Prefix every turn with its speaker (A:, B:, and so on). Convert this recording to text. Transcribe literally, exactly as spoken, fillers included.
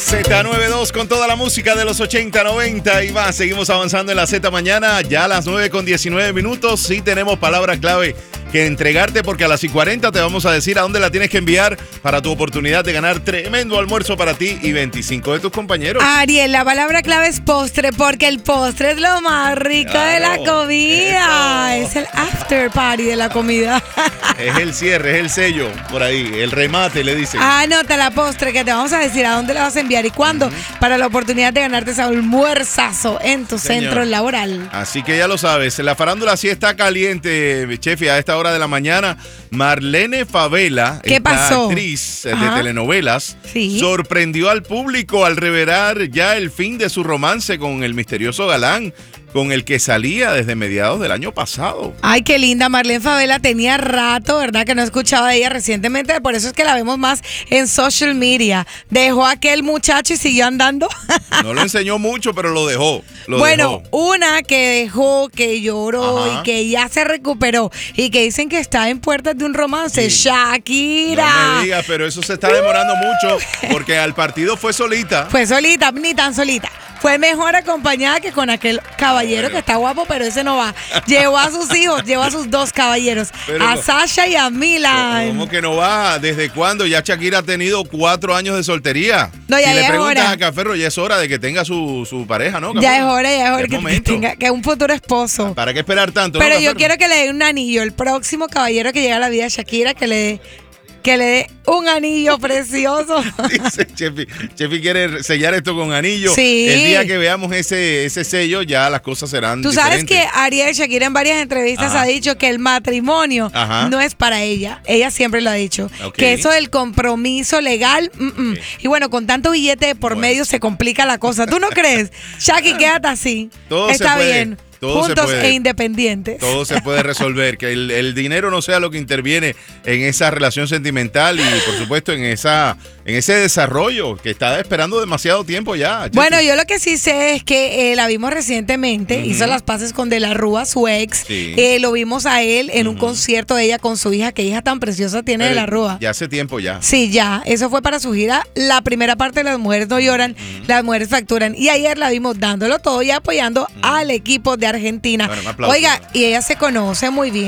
A: Z noventa y dos con toda la música de los ochenta, noventa y más. Seguimos avanzando en la Z mañana, ya a las nueve con diecinueve minutos. Sí tenemos palabra clave que entregarte porque a las y cuarenta te vamos a decir a dónde la tienes que enviar para tu oportunidad de ganar tremendo almuerzo para ti y veinticinco de tus compañeros.
B: Ariel, la palabra clave es postre porque el postre es lo más rico claro, de la comida. Eso. Es el after party de la comida.
A: Es el cierre, es el sello por ahí, el remate le dicen.
B: Anota la postre que te vamos a decir a dónde la vas a enviar y cuándo uh-huh. para la oportunidad de ganarte ese almuerzazo en tu Señor. Centro laboral.
A: Así que ya lo sabes, la farándula sí está caliente, Chefi, a esta hora de la mañana. Marlene Favela,
B: ¿qué pasó?
A: Actriz
B: Ajá.
A: de telenovelas,
B: sí.
A: sorprendió al público al revelar ya el fin de su romance con el misterioso galán con el que salía desde mediados del año pasado.
B: Ay, qué linda. Marlene Favela tenía rato, ¿verdad? Que no escuchaba de ella recientemente, por eso es que la vemos más en social media. Dejó a aquel muchacho y siguió andando.
A: No lo enseñó mucho, pero lo dejó. Lo
B: bueno,
A: dejó.
B: Una que dejó, que lloró Ajá. y que ya se recuperó y que dicen que está en puertas de un romance. Sí. Shakira.
A: No me digas, pero eso se está demorando uh. mucho porque al partido fue solita.
B: Fue solita, ni tan solita. Fue mejor acompañada que con aquel caballero bueno. que está guapo, pero ese no va. Llevó a sus hijos, llevó a sus dos caballeros, pero, a Sasha y a Milan.
A: ¿Cómo que no va? ¿Desde cuándo? Ya Shakira ha tenido cuatro años de soltería.
B: No, ya
A: si
B: ya
A: le preguntas
B: hora.
A: a Caferro, ya es hora de que tenga su, su pareja, ¿no? Caferro?
B: Ya es hora, ya es hora que, que tenga que un futuro esposo.
A: ¿Para qué esperar tanto?
B: Pero
A: ¿no,
B: yo quiero que le dé un anillo. El próximo caballero que llegue a la vida de Shakira, que le dé que le dé un anillo precioso.
A: Dice Chefi, Chefi quiere sellar esto con anillo.
B: Sí.
A: El día que veamos ese, ese sello, ya las cosas serán
B: Tú
A: diferentes.
B: sabes que Ariel Shakira en varias entrevistas Ajá. ha dicho que el matrimonio Ajá. no es para ella. Ella siempre lo ha dicho. Okay. Que eso del compromiso legal, mm-mm. Okay. Y bueno, con tanto billete por bueno. medio se complica la cosa. ¿Tú no crees? Shaki, quédate así.
A: Todo
B: Está
A: se puede.
B: bien.
A: Todo
B: Juntos
A: se puede,
B: e independientes.
A: Todo se puede resolver, que el, el dinero no sea lo que interviene en esa relación sentimental y por supuesto en esa en ese desarrollo que está esperando demasiado tiempo ya. Chefi.
B: Bueno, yo lo que sí sé es que eh, la vimos recientemente, uh-huh. hizo las paces con De la Rúa, su ex, sí. eh, lo vimos a él en uh-huh. un concierto de ella con su hija, qué hija tan preciosa tiene Pero De la Rúa.
A: Ya hace tiempo ya.
B: Sí, ya, eso fue para su gira, la primera parte de Las Mujeres No Lloran, uh-huh. Las Mujeres Facturan, y ayer la vimos dándolo todo y apoyando uh-huh. al equipo de Argentina.
A: Bueno, un aplauso.
B: Oiga, y ella se conoce muy bien.